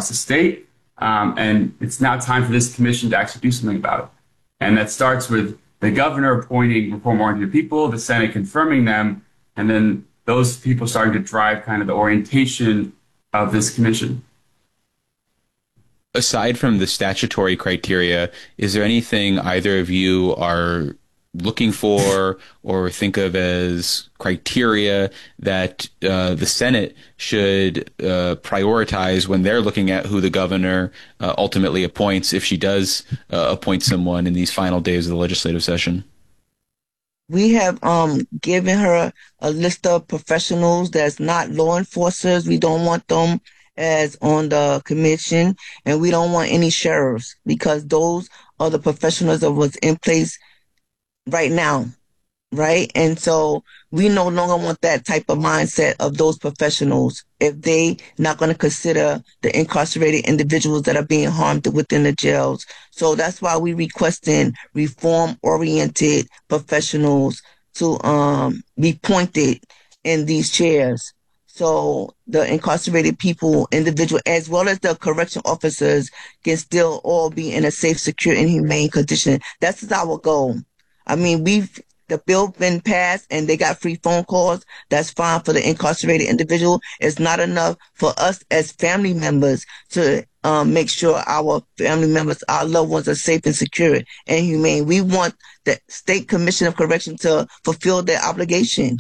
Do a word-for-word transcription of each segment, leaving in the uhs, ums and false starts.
across the state. Um, and it's now time for this commission to actually do something about it. And that starts with the governor appointing reform-oriented people, the Senate confirming them, and then those people starting to drive kind of the orientation of this commission. Aside from the statutory criteria, is there anything either of you are looking for or think of as criteria that uh, the Senate should uh, prioritize when they're looking at who the governor uh, ultimately appoints, if she does uh, appoint someone in these final days of the legislative session? We have um, given her a list of professionals that's not law enforcers. We don't want them as on the commission, and we don't want any sheriffs, because those are the professionals that was in place right now, right? And so we no longer want that type of mindset of those professionals if they not going to consider the incarcerated individuals that are being harmed within the jails. So that's why we requesting reform-oriented professionals to um, be appointed in these chairs. So the incarcerated people, individual, as well as the correction officers, can still all be in a safe, secure, and humane condition. That's our goal. I mean, we've, the bill been passed and they got free phone calls. That's fine for the incarcerated individual. It's not enough for us as family members to um, make sure our family members, our loved ones are safe and secure and humane. We want the State Commission of Correction to fulfill their obligation.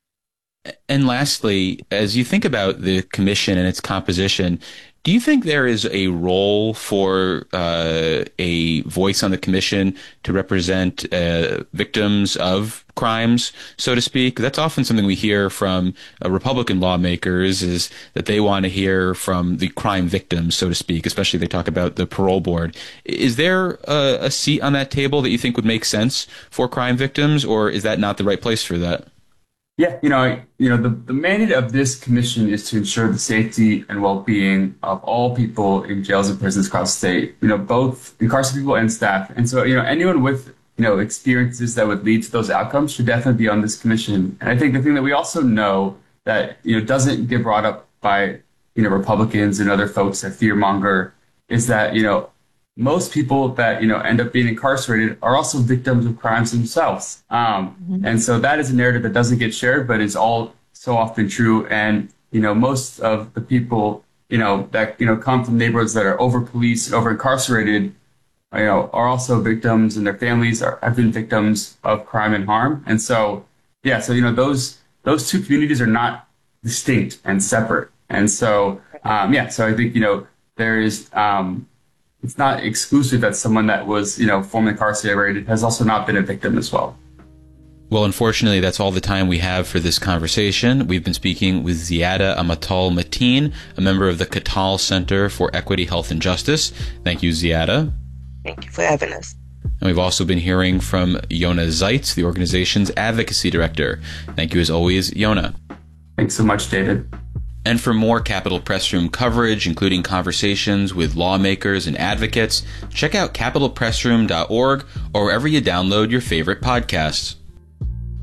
And lastly, as you think about the commission and its composition, do you think there is a role for uh, a voice on the commission to represent uh, victims of crimes, so to speak? That's often something we hear from uh, Republican lawmakers, is that they want to hear from the crime victims, so to speak, especially they talk about the parole board. Is there a, a seat on that table that you think would make sense for crime victims, or is that not the right place for that? Yeah, you know, you know, the, the mandate of this commission is to ensure the safety and well-being of all people in jails and prisons across the state, you know, both incarcerated people and staff. And so, you know, anyone with, you know, experiences that would lead to those outcomes should definitely be on this commission. And I think the thing that we also know that, you know, doesn't get brought up by, you know, Republicans and other folks that fearmonger is that, you know, most people that, you know, end up being incarcerated are also victims of crimes themselves. Um, mm-hmm. And so that is a narrative that doesn't get shared, but is all so often true. And, you know, most of the people, you know, that, you know, come from neighborhoods that are over-policed, over-incarcerated, you know, are also victims, and their families are, have been victims of crime and harm. And so, yeah, so, you know, those, those two communities are not distinct and separate. And so, um, yeah, so I think, you know, there is, um, it's not exclusive that someone that was, you know, formerly incarcerated has also not been a victim as well. Well, unfortunately, that's all the time we have for this conversation. We've been speaking with Ziada Amatal Mateen, a member of the Katal Center for Equity, Health, and Justice. Thank you, Ziada. Thank you for having us. And we've also been hearing from Yona Zeitz, the organization's advocacy director. Thank you, as always, Yona. Thanks so much, David. And for more Capitol Press Room coverage, including conversations with lawmakers and advocates, check out capitol press room dot org or wherever you download your favorite podcasts.